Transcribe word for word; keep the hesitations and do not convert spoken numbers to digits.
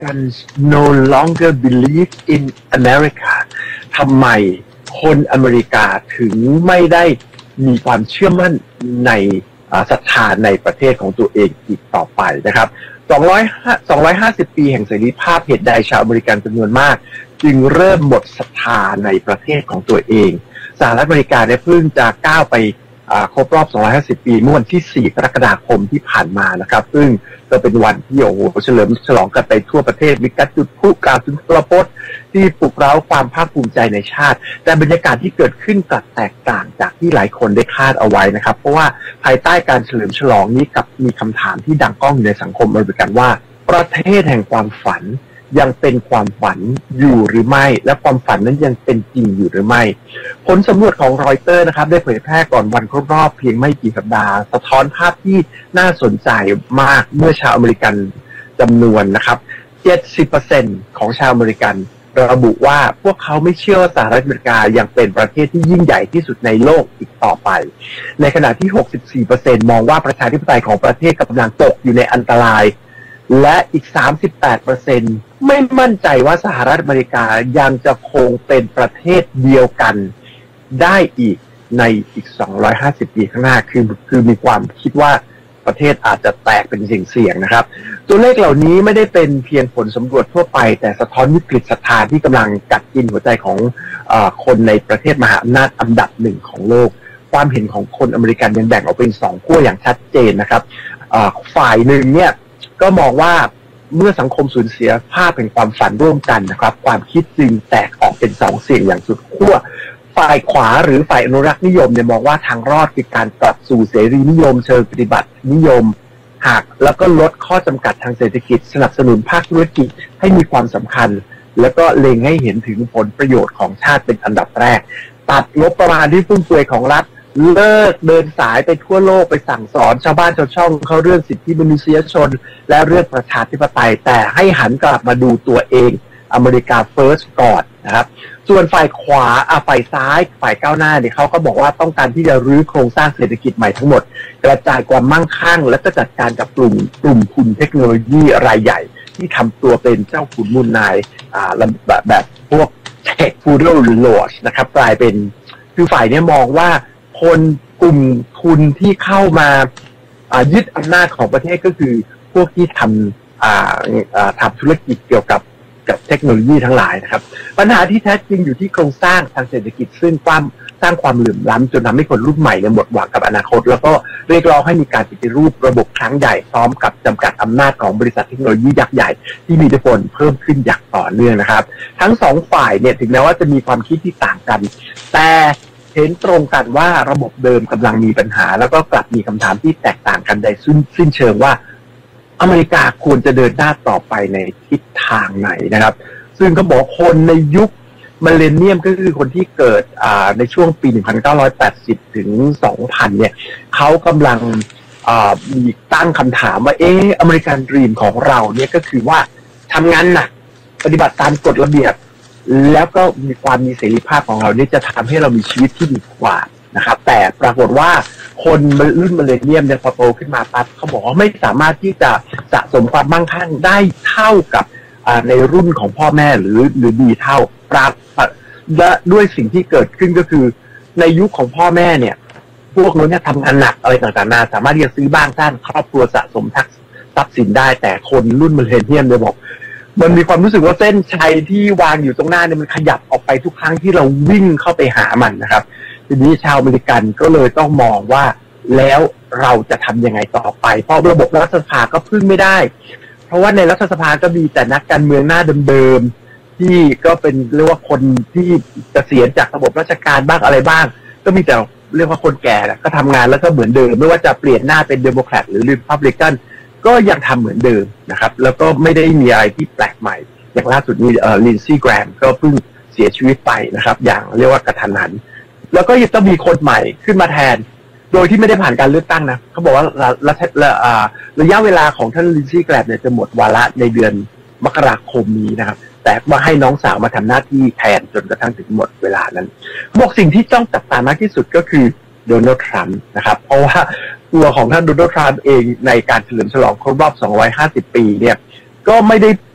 Americans no longer believe in America ทำไมคนอเมริกาถึงไม่ได้มีความเชื่อมั่นในศรัทธาในประเทศของตัวเองอีกต่อไปนะครับสองร้อยห้าสิบปีแห่งเสรีภาพเหตุใดชาวอเมริกันจำนวนมากจึงเริ่มหมดศรัทธาในประเทศของตัวเองสหรัฐอเมริกาเนี่ยเพิ่งจะก้าวไปครบรอบสองร้อยห้าสิบปีเมื่อวันที่สี่กรกฎาคมที่ผ่านมานะครับซึ่งก็เป็นวันที่โอ้โหเฉลิมฉลองกันไปทั่วประเทศมีการจุดพลุกล่าวสุนทรพจน์ที่ปลุกเร้าความภาคภูมิใจในชาติแต่บรรยากาศที่เกิดขึ้นกลับแตกต่างจากที่หลายคนได้คาดเอาไว้นะครับเพราะว่าภายใต้การเฉลิมฉลองนี้กับมีคำถามที่ดังก้องอยู่ในสังคมอเมริกันว่าประเทศแห่งความฝันยังเป็นความฝันอยู่หรือไม่และความฝันนั้นยังเป็นจริงอยู่หรือไม่ผลสำรวจของรอยเตอร์นะครับได้เผยแพร่ก่อนวันครบรอบเพียงไม่กี่สัปดาห์สะท้อนภาพที่น่าสนใจมากเมื่อชาวอเมริกันจำนวนนะครับ เจ็ดสิบเปอร์เซ็นต์ ของชาวอเมริกันระบุว่าพวกเขาไม่เชื่อว่าสหรัฐอเมริกายังเป็นประเทศที่ยิ่งใหญ่ที่สุดในโลกอีกต่อไปในขณะที่ หกสิบสี่เปอร์เซ็นต์ มองว่าประชาธิปไตยของประเทศกำลังตกอยู่ในอันตรายและอีก สามสิบแปดเปอร์เซ็นต์ ไม่มั่นใจว่าสหรัฐอเมริกายังจะคงเป็นประเทศเดียวกันได้อีกในอีกสองร้อยห้าสิบปีข้างหน้าคือคือมีความคิดว่าประเทศอาจจะแตกเป็นเสี่ยงๆนะครับตัวเลขเหล่านี้ไม่ได้เป็นเพียงผลสำรวจทั่วไปแต่สะท้อนวิกฤตศรัทธาที่กำลังกัดกินหัวใจของเอ่อคนในประเทศมหาอำนาจอันดับหนึ่งของโลกความเห็นของคนอเมริกันยังแบ่งออกเป็นสองขั้วอย่างชัดเจนนะครับเอ่อฝ่ายหนึ่งเนี่ยก็มองว่าเมื่อสังคมสูญเสียภาพแห่งความฝันร่วมกันนะครับความคิดจึงแตกออกเป็นสองเสียงอย่างสุดขั้วฝ่ายขวาหรือฝ่ายอนุรักษ์นิยมเนี่ยมองว่าทางรอดคือการกลับสู่เสรีนิยมเชิงปฏิบัตินิยมหากแล้วก็ลดข้อจำกัดทางเศรษฐกิจสนับสนุนภาคธุรกิจให้มีความสำคัญแล้วก็เล็งให้เห็นถึงผลประโยชน์ของชาติเป็นอันดับแรกตัดงบประมาณที่ฟุ่มเฟือยของรัฐเลิกเดินสายไปทั่วโลกไปสั่งสอนชาวบ้านชาวช่องเขาเรื่องสิทธิมนุษยชนและเรื่องประชาธิปไตยแต่ให้หันกลับมาดูตัวเองอเมริกาเฟิร์สก่อนนะครับส่วนฝ่ายขวาอ่ะฝ่ายซ้ายฝ่ายก้าวหน้าเนี่ยเขาก็บอกว่าต้องการที่จะรื้อโครงสร้างเศรษฐกิจใหม่ทั้งหมดกระจายความมั่งคั่งและก็จัดการกับกลุ่มกลุ่มทุนเทคโนโลยีรายใหญ่ที่ทำตัวเป็นเจ้าขุนมูลนายอ่าแบบแบบพวกเทคฟูดอลลอร์นะครับกลายเป็นคือฝ่ายนี้มองว่าคนกลุ่มทุนที่เข้ามายึดอำนาจของประเทศก็คือพวกที่ทำทำธุรกิจเกี่ยวกับกับเทคโนโลยีทั้งหลายนะครับปัญหาที่แท้จริงอยู่ที่โครงสร้างทางเศรษฐกิจซึ่งความสร้างความเหลื่อมล้ำจนทำให้คนรุ่นใหม่เนี่ยหมดหวังกับอนาคตแล้วก็เรียกร้องให้มีการปฏิรูประบบครั้งใหญ่พร้อมกับจำกัดอำนาจของบริษัทเทคโนโลยียักษ์ใหญ่ที่มีอิทธิพลเพิ่มขึ้นอย่างต่อเนื่องนะครับทั้งสองฝ่ายเนี่ยถึงแม้ว่าจะมีความคิดที่ต่างกันแต่เห็นตรงกันว่าระบบเดิมกำลังมีปัญหาแล้วก็กลับมีคำถามที่แตกต่างกันในสิ้นเชิงว่าอเมริกาควรจะเดินหน้าต่อไปในทิศทางไหนนะครับซึ่งเขาบอกคนในยุคมิลเลนเนียมก็คือคนที่เกิดในช่วงปีหนึ่งพันเก้าร้อยแปดสิบถึงสองพันเนี่ยเขากำลังมีตั้งคำถามว่าเอออเมริกันดรีมของเราเนี่ยก็คือว่าทำงานหนักปฏิบัติตามกฎระเบียบแล้วก็มีความมีเสรีภาพของเราเนี่ยจะทำให้เรามีชีวิตที่ดีกว่านะครับแต่ปรากฏว่าคนรุ่นมิลเลนเนียมเนี่ยพอโตขึ้นมาปั๊บเขาบอกว่าไม่สามารถที่จะสะสมความมั่งคั่งได้เท่ากับในรุ่นของพ่อแม่หรือหรือดีเท่าปราบและด้วยสิ่งที่เกิดขึ้นก็คือในยุคของพ่อแม่เนี่ยพวกนู้นเนี่ยทำงานหนักอะไรต่างๆนาสามารถที่จะซื้อบ้านสร้างครอบครัวสะสมทักทรัพย์สินได้แต่คนรุ่นมิลเลนเนียมเนี่ยบอกมันมีความรู้สึกว่าเส้นชัยที่วางอยู่ตรงหน้าเนี่ยมันขยับออกไปทุกครั้งที่เราวิ่งเข้าไปหามันนะครับทีนี้ชาวอเมริกันก็เลยต้องมองว่าแล้วเราจะทำยังไงต่อไปเพราะระบบรัฐสภาก็พึ่งไม่ได้เพราะว่าในรัฐสภาก็มีแต่นักการเมืองหน้าเดิมๆที่ก็เป็นเรียกว่าคนที่เกษียณจากระบบราชการบ้างอะไรบ้างก็มีแต่เรียกว่าคนแก่ก็ทำงานแล้วก็เหมือนเดิมไม่ว่าจะเปลี่ยนหน้าเป็นเดโมแครตหรือริพับลิกันก็ยังทำเหมือนเดิมนะครับแล้วก็ไม่ได้มีอะไรที่แปลกใหม่อย่างล่าสุดนี้เอ่อลินซี่แกรมก็เพิ่งเสียชีวิตไปนะครับอย่างเรียกว่ากระทันหันแล้วก็ยังต้องมีคนใหม่ขึ้นมาแทนโดยที่ไม่ได้ผ่านการเลือกตั้งนะเขาบอกว่าระระระยะเวลาของท่านลินซี่แกรมเนี่ยจะหมดวาระในเดือนมกราคมนี้นะครับแต่ว่าให้น้องสาวมาทำหน้าที่แทนจนกระทั่งถึงหมดเวลานั้นบอกสิ่งที่ต้องจับตามากที่สุดก็คือโดนัลด์ทรัมป์นะครับเพราะว่าตัวของท่านโดนัลด์ทรัมป์เองในการเฉลิมฉลองครบรอบสองร้อยห้าสิบปีเนี่ยก็ไม่ได้